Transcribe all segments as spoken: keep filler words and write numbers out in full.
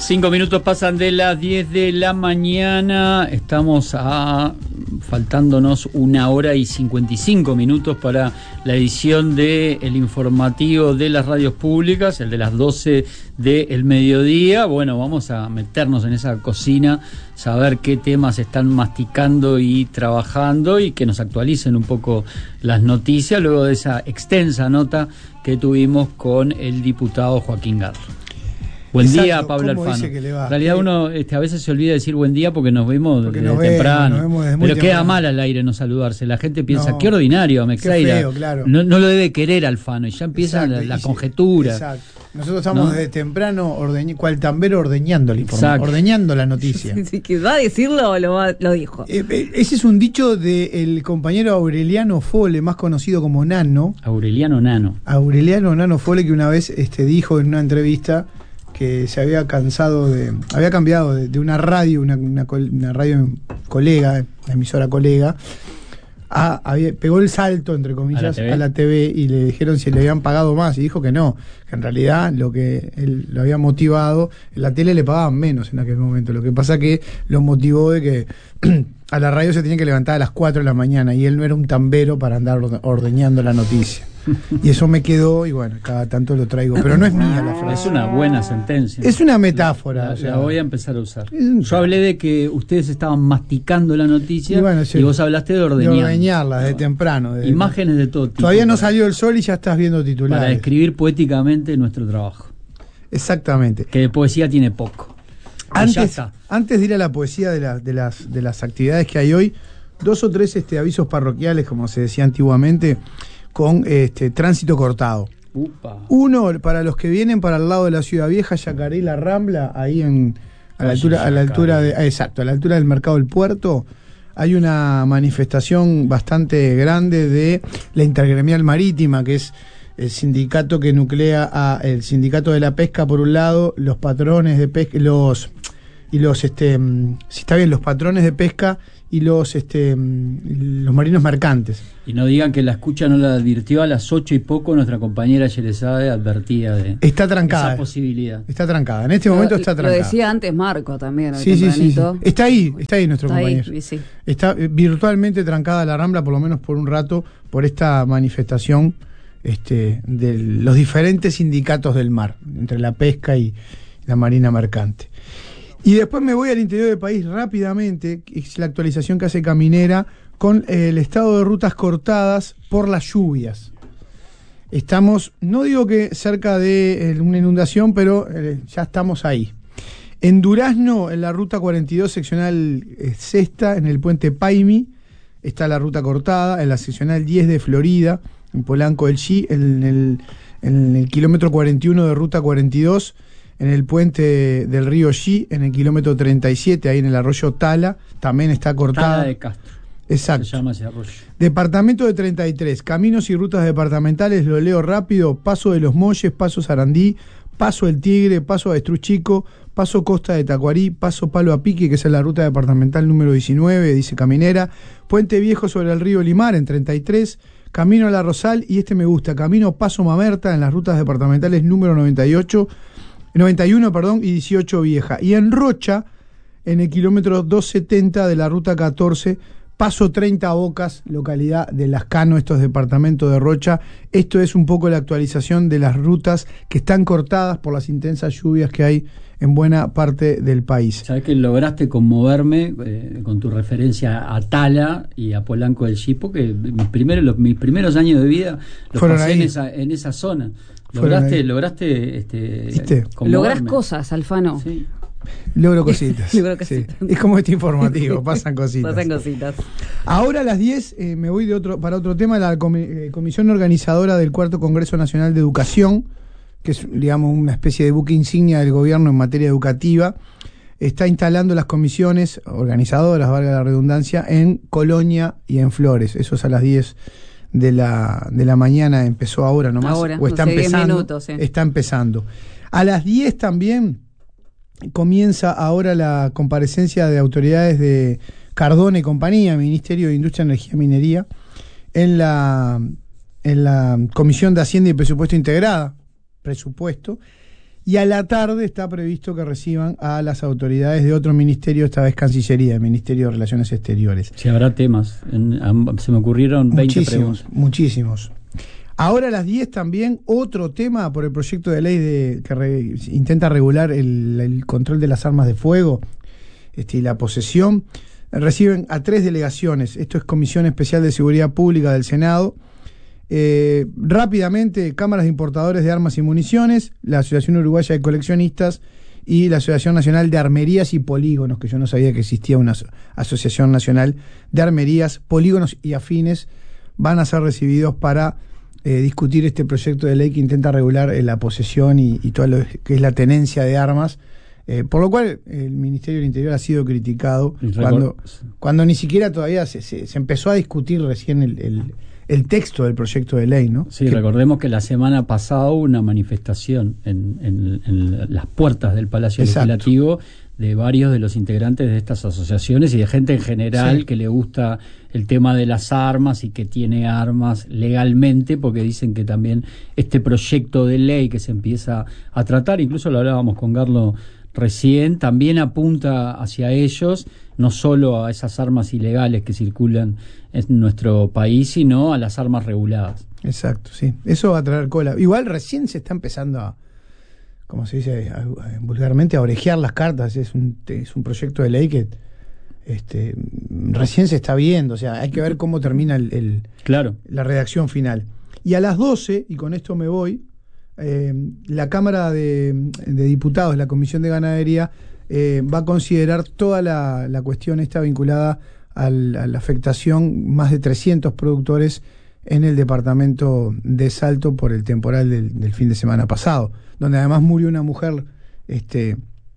Cinco minutos pasan de las diez de la mañana. Estamos a faltándonos una hora y cincuenta y cinco minutos para la edición de el informativo de las radios públicas, el de las doce del mediodía. Bueno, vamos a meternos en esa cocina, saber qué temas están masticando y trabajando y que nos actualicen un poco las noticias luego de esa extensa nota que tuvimos con el diputado Joaquín Garro. Buen Exacto, día, Pablo Alfano. En realidad uno este, a veces se olvida decir buen día porque nos vemos porque desde nos temprano. Vemos, nos vemos desde pero queda temprano. Mal al aire no saludarse. La gente piensa, no, qué ordinario, Mexeira. Qué feo, claro. no, no lo debe querer Alfano y ya empieza Exacto, la, la conjetura. Exacto. Nosotros estamos ¿no? desde temprano, ordeñ... cual tambero ordeñando la información, ordeñando la noticia. Si que va a decirlo, lo, va, lo dijo. Eh, eh, ese es un dicho del compañero Aureliano Fole, más conocido como Nano. Aureliano Nano. Aureliano Nano Fole, que una vez este, dijo en una entrevista que se había cansado de, había cambiado de, de una radio, una, una, una radio colega, una emisora colega, a, había, pegó el salto, entre comillas, a la, a la T V y le dijeron si le habían pagado más y dijo que no, que en realidad lo que él lo había motivado, en la tele le pagaban menos en aquel momento, lo que pasa que lo motivó de que a la radio se tenía que levantar a las cuatro de la mañana y él no era un tambero para andar ordeñando la noticia. Y eso me quedó y bueno, cada tanto lo traigo, pero no es mía la frase. Es una buena sentencia. Es una metáfora. La, o sea, la voy a empezar a usar. Yo hablé de que ustedes estaban masticando la noticia y, bueno, sí, y vos hablaste de ordeñar. De ordeñarla desde temprano. Desde Imágenes de todo tipo. Todavía no salió el sol y ya estás viendo titulares. Para describir poéticamente nuestro trabajo. Exactamente. Que de poesía tiene poco. Antes, antes de ir a la poesía de, la, de, las, de las actividades que hay hoy, dos o tres este, avisos parroquiales, como se decía antiguamente, con este tránsito cortado. Upa. Uno para los que vienen para el lado de la Ciudad Vieja, Yacaré, La Rambla, ahí en a la altura, a la altura de, exacto, a la altura del Mercado del Puerto, hay una manifestación bastante grande de la Intergremial Marítima, que es el sindicato que nuclea a el sindicato de la pesca por un lado, los patrones de pesca, los y los este si está bien, los patrones de pesca y los este los marinos mercantes. Y no digan que la escucha no la advirtió a las ocho y poco nuestra compañera Yelesade advertía de está trancada, esa posibilidad. Está trancada, en este lo, momento está trancada. Lo decía antes Marco también. Sí, sí, sí, sí. Está ahí, está ahí nuestro está compañero. Ahí, sí. Está virtualmente trancada la Rambla, por lo menos por un rato, por esta manifestación este de los diferentes sindicatos del mar, entre la pesca y la marina mercante. Y después me voy al interior del país rápidamente, que es la actualización que hace Caminera con el estado de rutas cortadas por las lluvias. Estamos, no digo que cerca de una inundación, pero eh, ya estamos ahí. En Durazno, en la ruta cuarenta y dos, seccional eh, sexta, en el puente Paimi, está la ruta cortada. En la seccional diez de Florida, en Polanco del Chi, en el, en el kilómetro cuarenta y uno de ruta cuarenta y dos, en el puente del río Xi, en el kilómetro treinta y siete, ahí en el arroyo Tala, también está cortada. Tala de Castro. Exacto. Se llama ese arroyo. Departamento de treinta y tres, caminos y rutas departamentales, lo leo rápido: Paso de los Molles, Paso Sarandí, Paso El Tigre, Paso Avestruz Chico, Paso Costa de Tacuarí, Paso Palo a Pique, que es la ruta departamental número diecinueve, dice Caminera, Puente Viejo sobre el río Limar, en treinta y tres, Camino a la Rosal, y este me gusta, Camino Paso Mamerta, en las rutas departamentales número noventa y ocho, noventa y uno, perdón, y dieciocho Vieja. Y en Rocha, en el kilómetro doscientos setenta de la ruta catorce, Paso treinta Bocas, localidad de Lascano, esto es departamento de Rocha. Esto es un poco la actualización de las rutas que están cortadas por las intensas lluvias que hay en buena parte del país. Sabes que lograste conmoverme eh, con tu referencia a Tala y a Polanco del Chi, porque mis primeros, los, mis primeros años de vida los Fueron pasé ahí. en esa, en esa zona. Lograste, lograste este, lográs cosas, Alfano. Sí. Logro cositas. Logro cositas. Sí. Es como este informativo, pasan cositas. Pasan cositas. Ahora a las diez eh, me voy de otro para otro tema, la com eh, Comisión Organizadora del Cuarto Congreso Nacional de Educación, que es, digamos, una especie de buque insignia del gobierno en materia educativa, está instalando las comisiones organizadoras, valga la redundancia, en Colonia y en Flores. Eso es a las diez de la, de la mañana, empezó ahora nomás. Ahora, o está no sé, empezando. diez minutos, sí. Está empezando. A las diez también comienza ahora la comparecencia de autoridades de Cardona y compañía, Ministerio de Industria, Energía y Minería, en la, en la Comisión de Hacienda y Presupuesto Integrada, presupuesto, Y a la tarde está previsto que reciban a las autoridades de otro ministerio, esta vez Cancillería, el Ministerio de Relaciones Exteriores. Si habrá temas, en, se me ocurrieron veinte muchísimos, preguntas. Muchísimos. Ahora a las diez también otro tema por el proyecto de ley de, que re, intenta regular el, el control de las armas de fuego este, y la posesión. Reciben a tres delegaciones. Esto es Comisión Especial de Seguridad Pública del Senado. Eh, rápidamente, cámaras de importadores de armas y municiones, la Asociación Uruguaya de Coleccionistas y la Asociación Nacional de Armerías y Polígonos, que yo no sabía que existía una Asociación Nacional de Armerías, Polígonos y Afines, van a ser recibidos para eh, discutir este proyecto de ley que intenta regular eh, la posesión y, y todo lo que es la tenencia de armas, eh, por lo cual el Ministerio del Interior ha sido criticado cuando, cuando ni siquiera todavía se, se, se empezó a discutir recién el, el el texto del proyecto de ley, ¿no? Sí, que, recordemos que la semana pasada hubo una manifestación en, en, en las puertas del Palacio exacto. Legislativo de varios de los integrantes de estas asociaciones y de gente en general sí. que le gusta el tema de las armas y que tiene armas legalmente, porque dicen que también este proyecto de ley que se empieza a tratar, incluso lo hablábamos con Carlos recién, también apunta hacia ellos, no solo a esas armas ilegales que circulan en nuestro país, sino a las armas reguladas. Exacto, sí. Eso va a traer cola. Igual recién se está empezando a, como se dice a, a, vulgarmente, a orejear las cartas. Es un, es un proyecto de ley que este, recién se está viendo. O sea, hay que ver cómo termina el, el claro. la redacción final. Y a las doce, y con esto me voy, eh, la Cámara de, de Diputados, la Comisión de Ganadería, eh, va a considerar toda la, la cuestión esta vinculada al, a la afectación más de trescientos productores en el departamento de Salto por el temporal del, del fin de semana pasado, donde además murió una mujer este,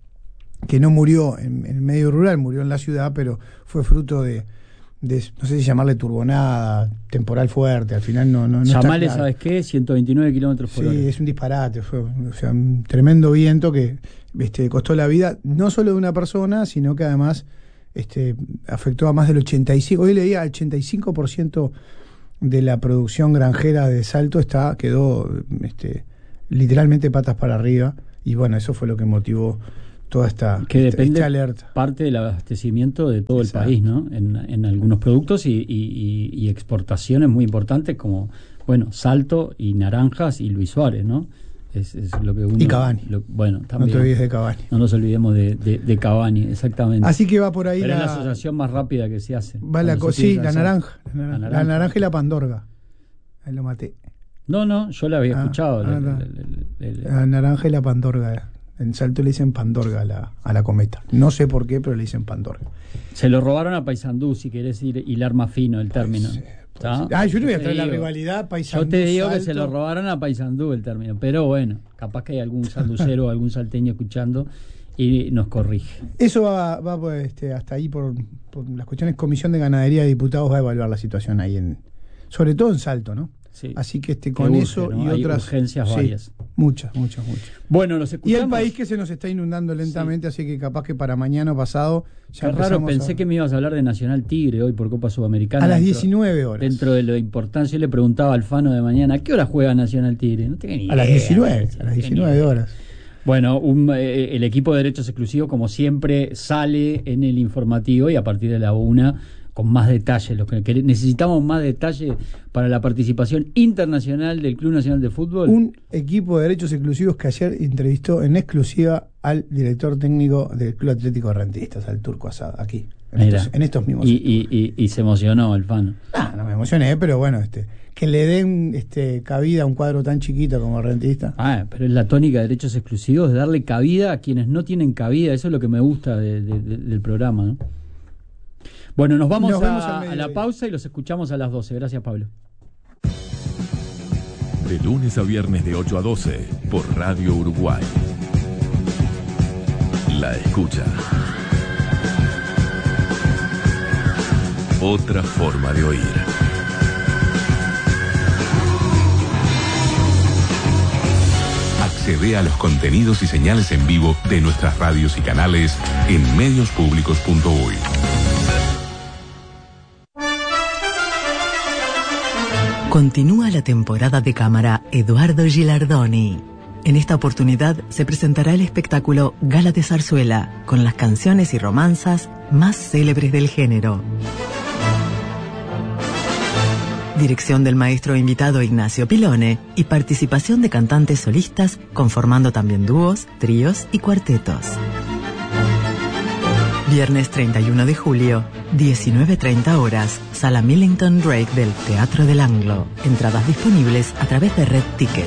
que no murió en, en el medio rural, murió en la ciudad, pero fue fruto de, de no sé si llamarle turbonada, temporal fuerte, al final no, no, no Llamale, está claro. ¿Sabes qué? ciento veintinueve kilómetros por sí, hora. Sí, es un disparate, fue o sea, un tremendo viento que este, costó la vida no solo de una persona, sino que además este, afectó a más del ochenta y cinco por ciento, hoy leía, el ochenta y cinco por ciento de la producción granjera de Salto está quedó este, literalmente patas para arriba, y bueno, eso fue lo que motivó toda esta, que esta, depende esta alerta. Parte del abastecimiento de todo exacto. el país, ¿no? En, en algunos productos y, y, y exportaciones muy importantes como, bueno, Salto y naranjas y Luis Suárez, ¿no? Es, es lo que uno, y Cavani. Lo, bueno, también. No te olvides de Cavani. No nos olvidemos de, de, de Cavani, exactamente. Así que va por ahí. Pero la, es la asociación más rápida que se hace. Va la, sí, la naranja, la naranja. La naranja. La naranja y la pandorga. Ahí lo maté. No, no, yo la había ah, escuchado. Ah, el, la, el, el, el, la naranja y la pandorga. En Salto le dicen pandorga a la, a la cometa. No sé por qué, pero le dicen pandorga. Se lo robaron a Paysandú, si querés ir hilar más fino el término. Pues, pues, ah, yo no voy a traer la rivalidad Paysandú. Yo te digo Salto. Que se lo robaron a Paysandú el término, pero bueno, capaz que hay algún sanducero o algún salteño escuchando y nos corrige. Eso va, va pues, este, hasta ahí por, por las cuestiones. Comisión de Ganadería de Diputados va a evaluar la situación ahí, en sobre todo en Salto, ¿no? Sí. Así que este con urge, eso ¿no? y Hay otras urgencias sí, varias. Muchas, muchas, muchas. Bueno, los escuchamos. Y el país que se nos está inundando lentamente, sí. Así que capaz que para mañana o pasado ya Qué raro, pensé a... que me ibas a hablar de Nacional Tigre hoy por Copa Sudamericana. A las dentro, diecinueve horas. Dentro de lo importante, yo le preguntaba a Alfano de mañana, ¿a qué hora juega Nacional Tigre? No tengo ni idea. A las diecinueve, a las diecinueve horas. Bueno, un, eh, el equipo de Derechos Exclusivos, como siempre, sale en el informativo y a partir de la una con más detalles. Lo que, que necesitamos más detalles para la participación internacional del Club Nacional de Fútbol. Un equipo de Derechos Exclusivos que ayer entrevistó en exclusiva al director técnico del Club Atlético de Rentistas, al Turco Asada, aquí, en, estos, en estos mismos. Y, y, y, y se emocionó el fan. Ah, no me emocioné, pero bueno, este que le den este, cabida a un cuadro tan chiquito como Rentista. Ah, pero es la tónica de Derechos Exclusivos, de darle cabida a quienes no tienen cabida. Eso es lo que me gusta de, de, de, del programa, ¿no? Bueno, nos vamos nos a, a la pausa y los escuchamos a las doce. Gracias, Pablo. De lunes a viernes de ocho a doce por Radio Uruguay. La escucha. Otra forma de oír. Accede a los contenidos y señales en vivo de nuestras radios y canales en medios públicos punto uy. Continúa la temporada de cámara Eduardo Gilardoni. En esta oportunidad se presentará el espectáculo Gala de Zarzuela, con las canciones y romanzas más célebres del género. Dirección del maestro invitado Ignacio Pilone y participación de cantantes solistas, conformando también dúos, tríos y cuartetos. Viernes treinta y uno de julio, diecinueve treinta horas, Sala Millington Drake del Teatro del Anglo. Entradas disponibles a través de Red Tickets.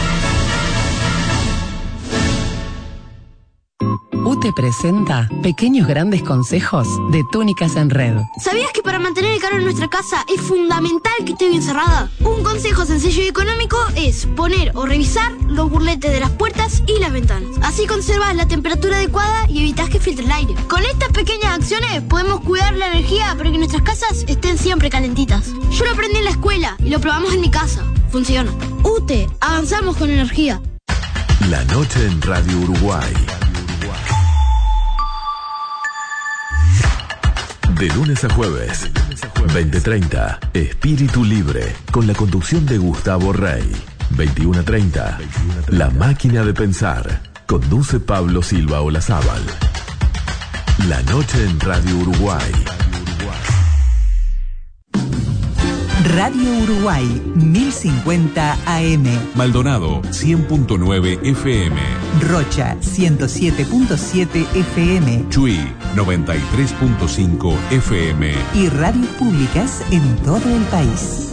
U T E presenta Pequeños Grandes Consejos de Túnicas en Red. ¿Sabías que para mantener el calor en nuestra casa es fundamental que esté bien cerrada? Un consejo sencillo y económico es poner o revisar los burletes de las puertas y las ventanas. Así conservas la temperatura adecuada y evitas que filtre el aire. Con estas pequeñas acciones podemos cuidar la energía para que nuestras casas estén siempre calentitas. Yo lo aprendí en la escuela y lo probamos en mi casa. Funciona. U T E, avanzamos con energía. La noche en Radio Uruguay. De lunes a jueves, veinte treinta, Espíritu Libre, con la conducción de Gustavo Rey. veintiuno treinta, La Máquina de Pensar, conduce Pablo Silva Olazábal. La noche en Radio Uruguay. Radio Uruguay, mil cincuenta A M. Maldonado, cien punto nueve F M. Rocha, ciento siete punto siete F M. Chuy, noventa y tres punto cinco F M. Y radios públicas en todo el país.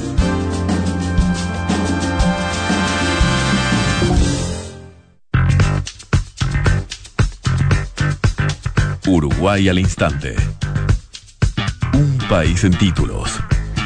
Uruguay al instante. Un país en títulos.